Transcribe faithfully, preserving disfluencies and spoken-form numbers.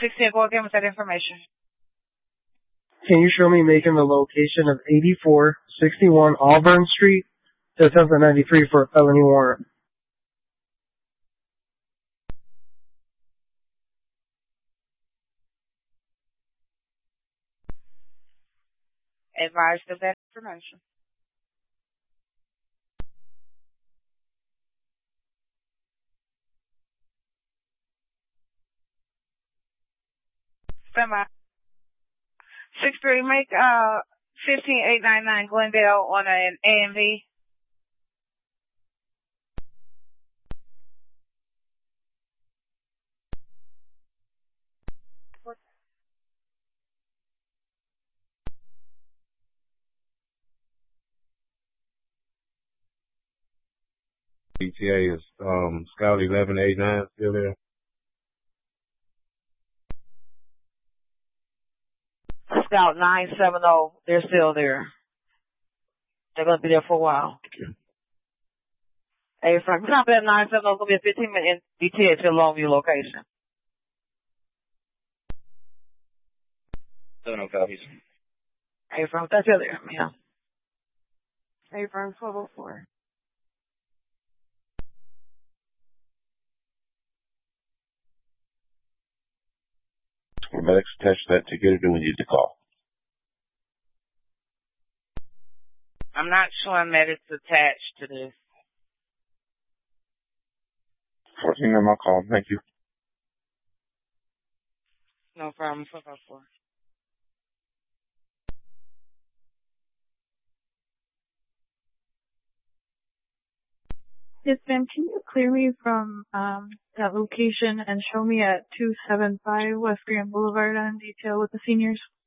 sixteen, go again with that information. Can you show me making the location of eighty-four sixty-one Auburn Street to attempt a ninety-three for a felony warrant? Advised of that information. Stand by. Six three, make uh fifteen eight nine nine Glendale on an A M V. E T A is um Scout eleven eighty-nine still there. Scout nine seven zero, they're still there. They're going to be there for a while. Okay. Hey, Frank, it's not bad. nine seven zero is going to be a fifteen minute E T A to Longview location. seven oh copies. Hey, Frank, that's still there, yeah. Hey, Frank, twelve oh four. Medics attach that ticket, or do we need to call? I'm not showing medics attached to this. fourteen, I'm on call. Thank you. No problem. twelve oh four. Yes, ma'am. Can you clear me from um, that location and show me at two seven five West Grand Boulevard on detail with the seniors?